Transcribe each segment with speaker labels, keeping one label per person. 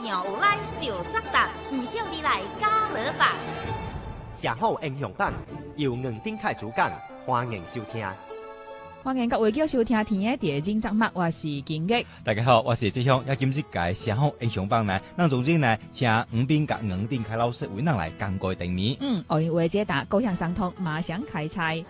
Speaker 1: 想有来就作答，唔向你来加勒吧。
Speaker 2: 上好英雄榜由黄丁凯主讲，欢迎收听。
Speaker 3: 歡迎各位叫收聽天嘅第二集，我是金吉。
Speaker 4: 大家好，我是志雄。今日介上好英雄榜呢，咱總之呢，請吳斌甲黃丁凱老師為咱來講過題目。
Speaker 3: 我為解答高向上通，馬上開猜。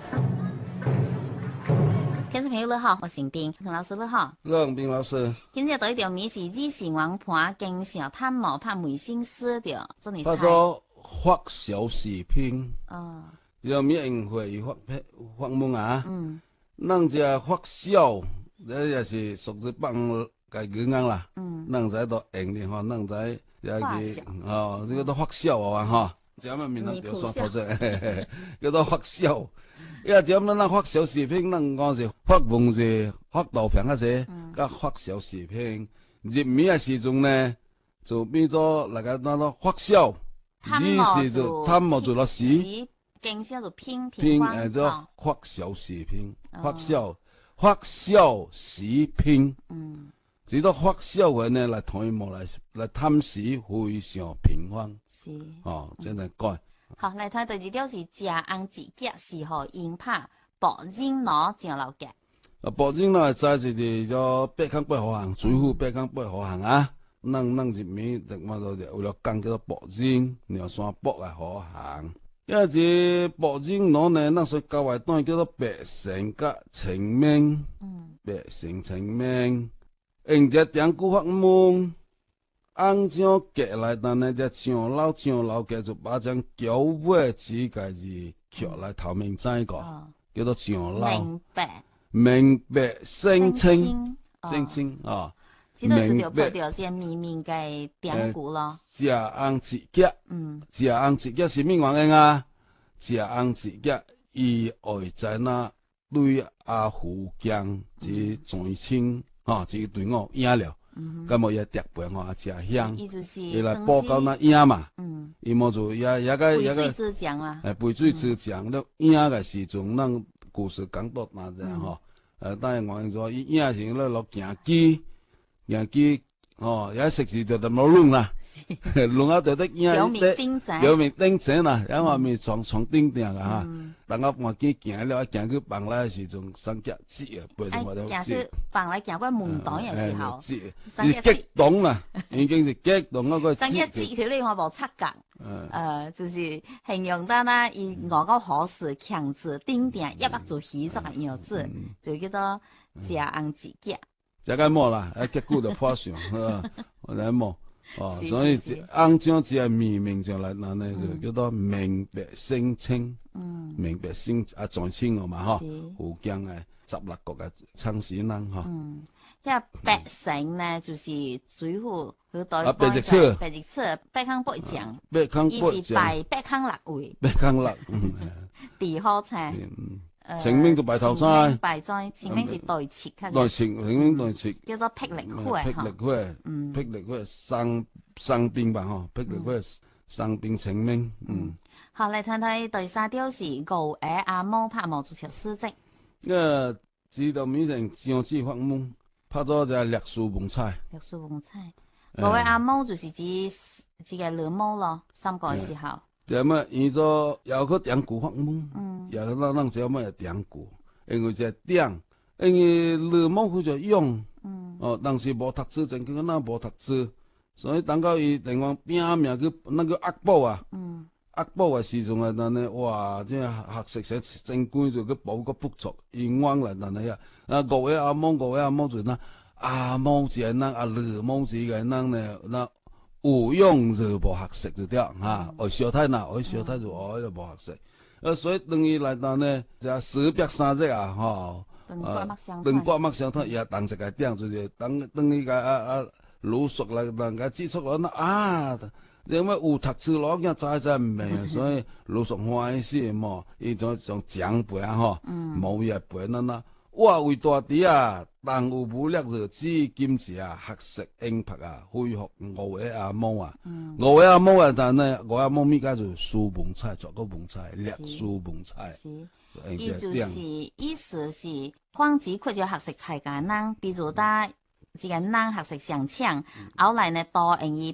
Speaker 1: 聽眾朋友你好，我是吳斌，黃老師你好。
Speaker 5: 黃斌老師。
Speaker 1: 今日第一條謎是日時王盤經常探毛拍梅心思的，真係
Speaker 5: 他說發小視頻。
Speaker 1: 哦。
Speaker 5: 條謎應會發夢啊。咱只發小，這也是屬於幫個語言啦。咱在度用的吼，咱在也是哦，這個都發小啊哈。這麼面就說到這，叫做發小。因為這麼咱發小視頻，咱講是發夢是發圖片嗰些，甲發小視頻。入面嘅時陣呢，就變咗那個那個發小，於是就探毛做了時。
Speaker 1: 經常就拼
Speaker 5: 做發小視頻，發小視頻，只到發小嘅呢來探毛來探視非常平凡，
Speaker 1: 是
Speaker 5: 真係改。
Speaker 1: 好，嚟睇第二條是食紅子腳是何應拍薄人攞上樓嘅。
Speaker 5: 薄人攞在就是咗北康北河行，水庫北康北河行啊，咱入面就我就為了講叫做薄人，苗山北嘅河行。因為這薄人攞呢，咱所教嘅當然叫做白成甲青面，白成青面，用隻點古發夢，按照夾來，但係隻長老嘅就把張腳尾指甲字刻來頭面知個，叫做長老。明白，聲稱啊。
Speaker 1: 知道就拍到隻面面嘅典故咯。
Speaker 5: 食紅子腳，食紅子腳是咩原因啊？食紅子腳，伊愛在那對阿虎將之最親，之對我贏了，咁麼也特別我食香，伊來報告那贏嘛，伊麼就也個
Speaker 1: 背水之將啊，
Speaker 5: 背水之將，了贏嘅時陣，咱故事講到那隻當然我講伊贏時咧落行機。人機也食時就冇弄啦，弄下就得
Speaker 1: 有面
Speaker 5: 頂仔啦，因為面床頂頂噶哈，等我換機行了，行去房來時仲生腳趾啊，背住我都
Speaker 1: 行去房來行過門檔嘅時候，
Speaker 5: 是激動啦，已經是激動嗰個。
Speaker 1: 生腳趾佢呢我冇測格，就是形容得啦，以我個可是強字頂頂一百做起咗個樣子，就叫做食紅子腳。
Speaker 5: 這個冇啦，結果就破相，我哋冇，所以按照只係明上來，那呢就叫做明白聲稱，明白聲在稱我嘛嗬，福建嘅16個嘅城市人嗬。
Speaker 1: 因為白城呢，就是主要佢對
Speaker 5: 白日出，
Speaker 1: 北康北將，
Speaker 5: 伊
Speaker 1: 是拜北康六位，
Speaker 5: 北康六，
Speaker 1: 地好菜。
Speaker 5: 清明就拜頭山，
Speaker 1: 拜在清明是對切，
Speaker 5: 清明對切，
Speaker 1: 叫做霹靂花，
Speaker 5: 霹靂花生冰吧嗬，霹靂花生冰清明，
Speaker 1: 好嚟睇睇第三條是牛耳阿毛拍毛做條詩跡，
Speaker 5: 知道面成將之發夢，拍咗就係歷書夢菜，
Speaker 1: 牛耳阿毛就是指個兩毛咯，三個嘅時候。
Speaker 5: 就乜伊咗有個典故發夢，有咱只乜典故，因為只典，因為兩毛佢就用，當時無讀書，真叫咱無讀書，所以等到伊另外拼命去那個壓寶啊，壓寶嘅時陣啊，但係哇，即係學識寫真貴就去補個不足，英文嚟但係牛耳阿毛就那阿毛是咱阿兩毛是個咱呢那。有用就無學識就掉嚇，學小太難，學小太就學就無學識，所以等於來到呢，就430啊，等刮目相睇，也當一個點就是等於個魯肅來人家指出我那因為有讀書攞嘅真唔明，所以魯肅歡喜嘛，伊種獎杯啊嗬，冇嘢杯啦。我為大啲啊，但有武力就指金子啊，學識英拍啊，恢復牛耳阿毛啊，牛耳阿毛啊，但係牛耳阿毛咪家就書夢菜，作個夢菜，歷書夢菜。
Speaker 1: 伊就是意思是，況指佢就學識才間人，比如打一個人學識上搶，後來呢多用於